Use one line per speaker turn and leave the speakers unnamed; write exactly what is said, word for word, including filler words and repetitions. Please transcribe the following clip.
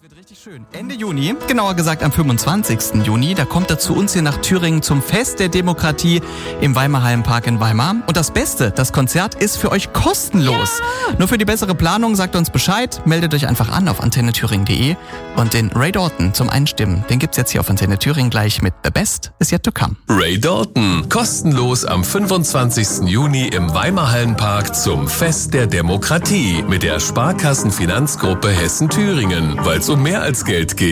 Wird richtig schön. Ende Juni, genauer gesagt am fünfundzwanzigsten Juni, da kommt er zu uns hier nach Thüringen zum Fest der Demokratie im Weimar Hallenpark in Weimar. Und das Beste, das Konzert ist für euch kostenlos. Ja. Nur für die bessere Planung sagt uns Bescheid, meldet euch einfach an auf antenne thüringen punkt de und den Ray Dalton zum Einstimmen, den gibt's jetzt hier auf Antenne Thüringen gleich mit The Best is Yet to Come.
Ray Dalton, kostenlos am fünfundzwanzigsten Juni im Weimar Hallenpark zum Fest der Demokratie mit der Sparkassenfinanzgruppe Hessen-Thüringen, weil es um mehr als Geld geht.